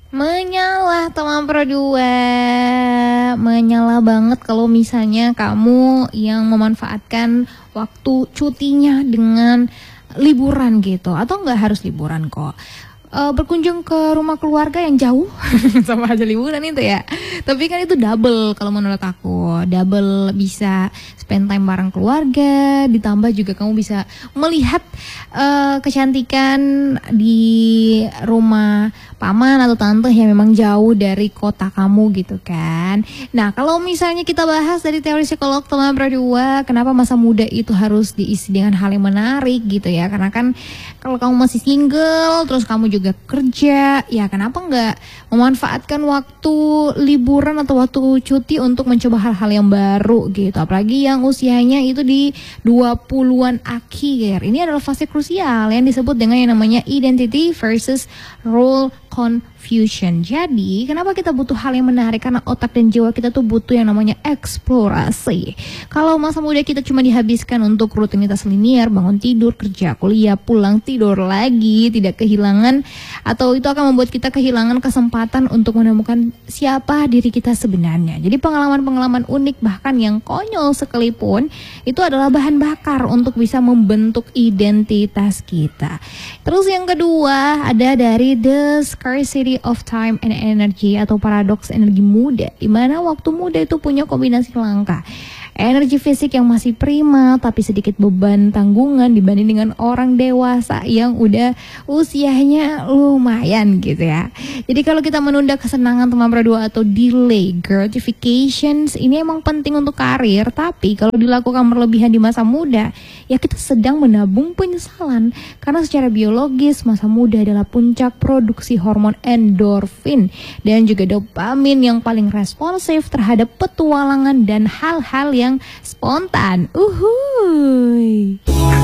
Menyala teman Pro 2. Menyala banget kalau misalnya kamu yang memanfaatkan waktu cutinya dengan liburan gitu. Atau nggak harus liburan kok. Berkunjung ke rumah keluarga yang jauh sama aja liburan itu ya. Tapi kan itu double kalau menurut aku. Double bisa spend time bareng keluarga, ditambah juga kamu bisa melihat kecantikan di rumah paman atau tante yang memang jauh dari kota kamu gitu kan. Nah, kalau misalnya kita bahas dari teori psikolog teman Pro 2, kenapa masa muda itu harus diisi dengan hal yang menarik gitu ya. Karena kan kalau kamu masih single, terus kamu juga kerja, ya kenapa nggak memanfaatkan waktu liburan atau waktu cuti untuk mencoba hal-hal yang baru gitu. Apalagi yang usianya itu di 20-an akhir. Ini adalah fase krusial yang disebut dengan yang namanya identity versus role confusion. Jadi, kenapa kita butuh hal yang menarik? Karena otak dan jiwa kita tuh butuh yang namanya eksplorasi. Kalau masa muda kita cuma dihabiskan untuk rutinitas linear, bangun tidur, kerja, kuliah, pulang, tidur lagi, tidak kehilangan atau itu akan membuat kita kehilangan kesempatan untuk menemukan siapa diri kita sebenarnya. Jadi pengalaman-pengalaman unik bahkan yang konyol sekalipun itu adalah bahan bakar untuk bisa membentuk identitas kita. Terus yang kedua ada dari the scarcity of time and energy atau paradoks energi muda, di mana waktu muda itu punya kombinasi langka. Energi fisik yang masih prima tapi sedikit beban tanggungan dibanding dengan orang dewasa yang udah usianya lumayan gitu ya. Jadi kalau kita menunda kesenangan teman berdua atau delay gratifications, ini emang penting untuk karir, tapi kalau dilakukan berlebihan di masa muda, ya kita sedang menabung penyesalan. Karena secara biologis masa muda adalah puncak produksi hormon endorfin dan juga dopamin yang paling responsif terhadap petualangan dan hal-hal yang spontan. Uhuy.